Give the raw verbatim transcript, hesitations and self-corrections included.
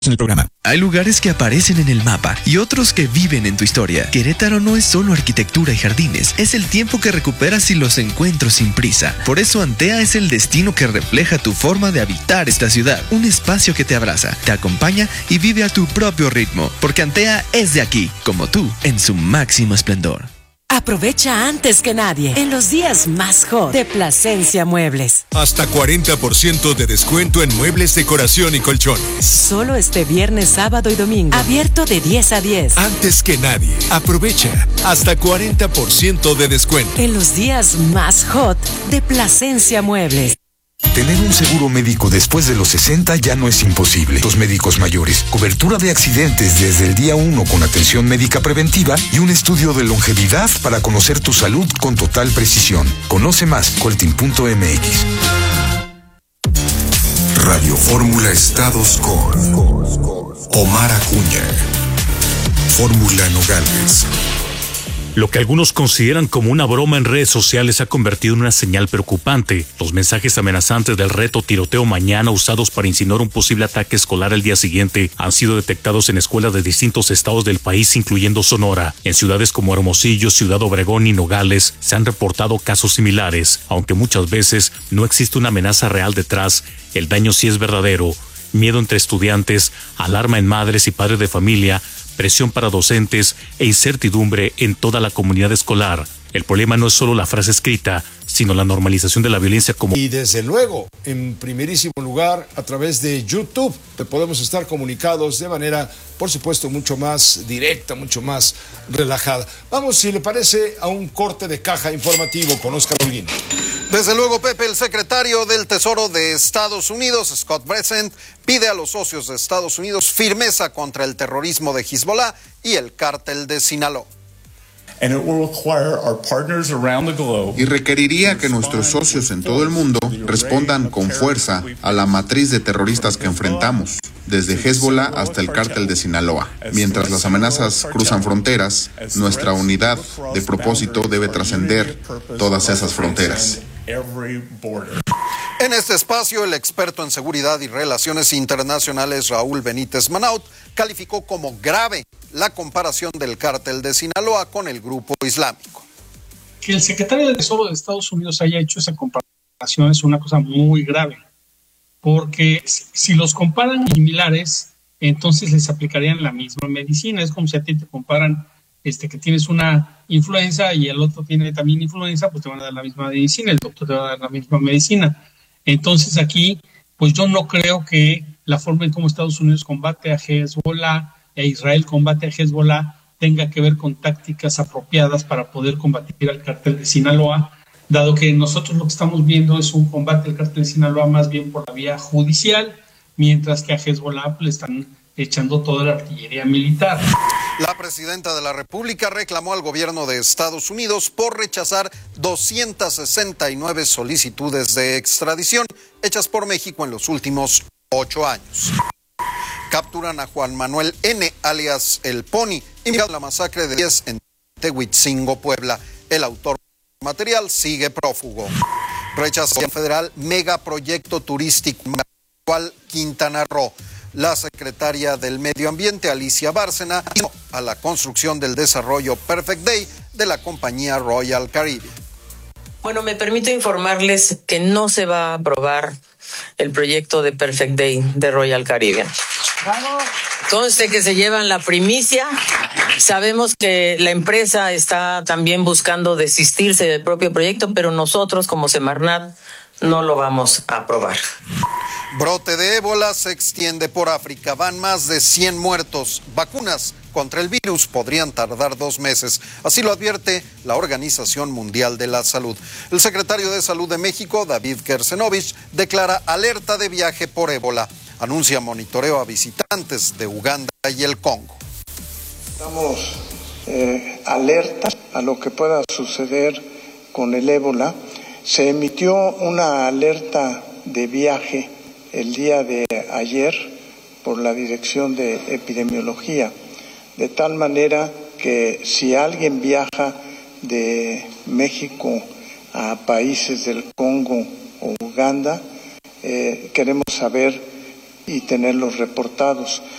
en el programa. Hay lugares que aparecen en el mapa y otros que viven en tu historia. Querétaro no es solo arquitectura y jardines, es el tiempo que recuperas y los encuentros sin prisa. Por eso Antea es el destino que refleja tu forma de habitar esta ciudad. Un espacio que te abraza, te acompaña y vive a tu propio ritmo. Porque Antea es de aquí, como tú, en su máximo esplendor. Aprovecha antes que nadie en los días más hot de Plasencia Muebles. Hasta cuarenta por ciento de descuento en muebles, decoración y colchones. Solo este viernes, sábado y domingo. Abierto de diez a diez. Antes que nadie. Aprovecha hasta cuarenta por ciento de descuento. En los días más hot de Plasencia Muebles. Tener un seguro médico después de los sesenta ya no es imposible. Los médicos mayores, cobertura de accidentes desde el día uno con atención médica preventiva y un estudio de longevidad para conocer tu salud con total precisión. Conoce más, coltin punto m x. Radio Fórmula Estados con Omar Acuña, Fórmula Nogales. Lo que algunos consideran como una broma en redes sociales se ha convertido en una señal preocupante. Los mensajes amenazantes del reto tiroteo mañana usados para insinuar un posible ataque escolar el día siguiente han sido detectados en escuelas de distintos estados del país, incluyendo Sonora. En ciudades como Hermosillo, Ciudad Obregón y Nogales se han reportado casos similares. Aunque muchas veces no existe una amenaza real detrás, el daño sí es verdadero. Miedo entre estudiantes, alarma en madres y padres de familia, presión para docentes e incertidumbre en toda la comunidad escolar. El problema no es solo la frase escrita, sino la normalización de la violencia como... Y desde luego, en primerísimo lugar, a través de YouTube, te podemos estar comunicados de manera, por supuesto, mucho más directa, mucho más relajada. Vamos, si le parece, a un corte de caja informativo con Oscar Holguín. Desde luego, Pepe, el secretario del Tesoro de Estados Unidos, Scott Bessent, pide a los socios de Estados Unidos firmeza contra el terrorismo de Hezbollah y el cártel de Sinaloa. Y requeriría que nuestros socios en todo el mundo respondan con fuerza a la matriz de terroristas que enfrentamos, desde Hezbollah hasta el cártel de Sinaloa. Mientras las amenazas cruzan fronteras, nuestra unidad de propósito debe trascender todas esas fronteras. En este espacio, el experto en seguridad y relaciones internacionales Raúl Benítez Manaut calificó como grave la comparación del cártel de Sinaloa con el grupo islámico. Que el secretario del Tesoro de Estados Unidos haya hecho esa comparación es una cosa muy grave, porque si los comparan similares, entonces les aplicarían la misma medicina. Es como si a ti te comparan este, que tienes una influenza y el otro tiene también influenza, pues te van a dar la misma medicina, el doctor te va a dar la misma medicina. Entonces aquí, pues yo no creo que la forma en cómo Estados Unidos combate a Hezbollah e Israel combate a Hezbollah tenga que ver con tácticas apropiadas para poder combatir al cártel de Sinaloa, dado que nosotros lo que estamos viendo es un combate al cártel de Sinaloa más bien por la vía judicial, mientras que a Hezbollah le están echando toda la artillería militar. La presidenta de la República reclamó al gobierno de Estados Unidos por rechazar doscientas sesenta y nueve solicitudes de extradición hechas por México en los últimos ocho años. Capturan a Juan Manuel N., alias El Pony, implicado en la masacre de diez en Tehuitzingo, Puebla. El autor material sigue prófugo. Rechazo federal megaproyecto turístico Quintana Roo. La secretaria del Medio Ambiente, Alicia Bárcena, a la construcción del desarrollo Perfect Day de la compañía Royal Caribbean. Bueno, me permito informarles que no se va a aprobar el proyecto de Perfect Day de Royal Caribbean. Conste que se llevan la primicia. Sabemos que la empresa está también buscando desistirse del propio proyecto, pero nosotros como Semarnat no lo vamos a aprobar. Brote de ébola se extiende por África. Van más de cien muertos. Vacunas contra el virus podrían tardar dos meses. Así lo advierte la Organización Mundial de la Salud. El secretario de Salud de México, David Gersenovich, declara alerta de viaje por ébola. Anuncia monitoreo a visitantes de Uganda y el Congo. Estamos eh, alerta a lo que pueda suceder con el ébola. Se emitió una alerta de viaje el día de ayer por la Dirección de Epidemiología, de tal manera que si alguien viaja de México a países del Congo o Uganda, eh, queremos saber y tenerlos reportados.